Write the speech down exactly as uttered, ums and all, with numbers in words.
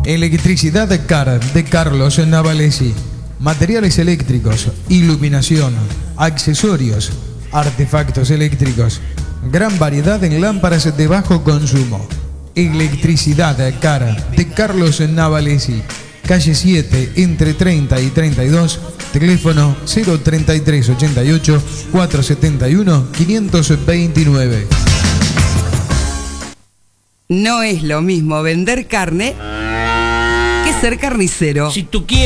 Electricidad Car de Carlos Navalesi. Materiales eléctricos, iluminación, accesorios, artefactos eléctricos. Gran variedad en lámparas de bajo consumo. Electricidad Car de Carlos Navalesi. Calle siete, entre treinta y treinta y dos. Teléfono cero treinta y tres ochenta y ocho cuatrocientos setenta y uno quinientos veintinueve. No es lo mismo vender carne que ser carnicero. Si tú quieres